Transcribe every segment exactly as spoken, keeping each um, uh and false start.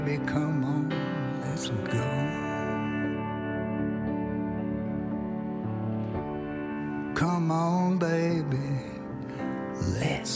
Baby, come on, let's go. Come on, baby, let's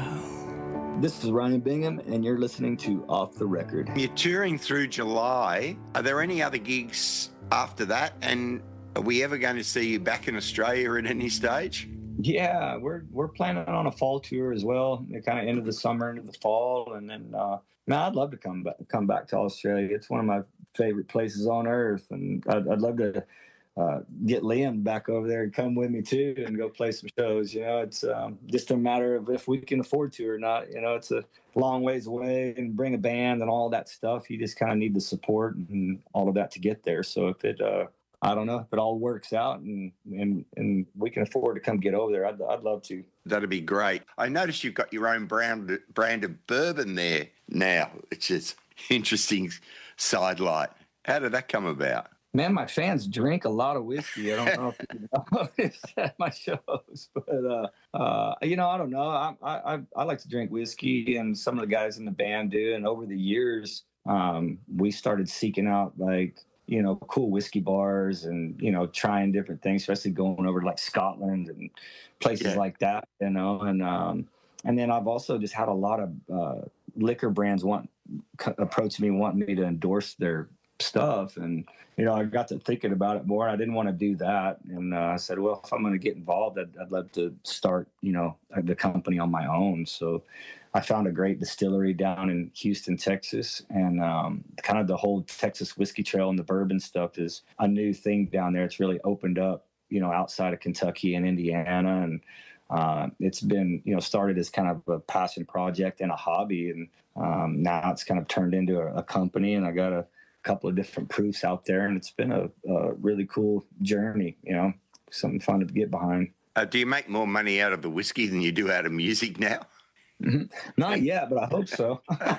go. This is Ryan Bingham, and you're listening to Off the Record. You're touring through July. Are there any other gigs after that? And are we ever going to see you back in Australia at any stage? Yeah, we're we're planning on a fall tour as well. Kind of end of the summer, into the fall, and then uh, man, I'd love to come back come back to Australia. It's one of my favorite places on earth, and I'd, I'd love to uh, get Liam back over there and come with me too, and go play some shows. You know, it's um, just a matter of if we can afford to or not. You know, it's a long ways away, and bring a band and all that stuff. You just kind of need the support and all of that to get there. So if it uh, I don't know if it all works out and, and and we can afford to come get over there. I'd, I'd love to. That'd be great. I noticed you've got your own brand brand of bourbon there now, which is interesting sidelight. How did that come about? Man, my fans drink a lot of whiskey. I don't know if you noticed at my shows, but uh, uh, you know, I don't know. I, I I like to drink whiskey, and some of the guys in the band do. And over the years, um, we started seeking out like, you know, cool whiskey bars and, you know, trying different things, especially going over to like Scotland and places Yeah. like that, you know, and, um, and then I've also just had a lot of, uh, liquor brands want approach me, wanting me to endorse their stuff. And, you know, I got to thinking about it more. I didn't want to do that. And uh, I said, well, if I'm going to get involved, I'd, I'd love to start, you know, the company on my own. So I found a great distillery down in Houston, Texas, and um, kind of the whole Texas whiskey trail and the bourbon stuff is a new thing down there. It's really opened up, you know, outside of Kentucky and Indiana, and uh, it's been, you know, started as kind of a passion project and a hobby, and um, now it's kind of turned into a, a company, and I got a couple of different proofs out there, and it's been a, a really cool journey, you know, something fun to get behind. Uh, do you make more money out of the whiskey than you do out of music now? Not yet, but I hope so.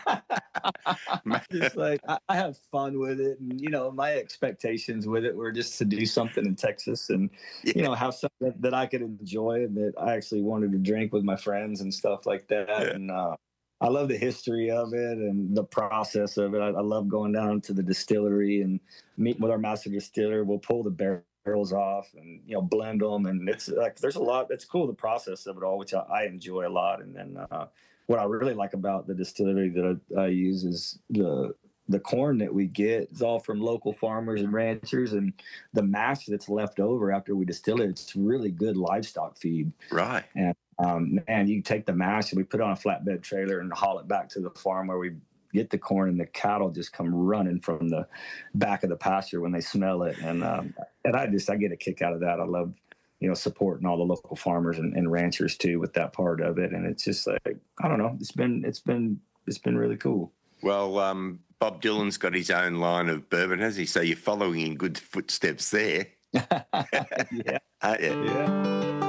Just like I, I have fun with it, and you know, my expectations with it were just to do something in Texas, and Yeah. you know, have something that, that I could enjoy and that I actually wanted to drink with my friends and stuff like that. Yeah. And uh, I love the history of it and the process of it. I, I love going down to the distillery and meeting with our master distiller. We'll pull the barrel. barrels off and, you know, blend them, and it's like there's a lot. It's cool, the process of it all, which I, I enjoy a lot. And then uh what I really like about the distillery that I, I use is the the corn that we get is all from local farmers and ranchers, and the mash that's left over after we distill it, it's really good livestock feed. Right. And um man, you take the mash and we put it on a flatbed trailer and haul it back to the farm where we get the corn, and the cattle just come running from the back of the pasture when they smell it. And um, and I just I get a kick out of that. I love, you know, supporting all the local farmers and, and ranchers too with that part of it. And it's just like, I don't know, it's been it's been it's been really cool. Well, um, Bob Dylan's got his own line of bourbon, has he? So you're following in good footsteps there. Yeah. Aren't you? Yeah.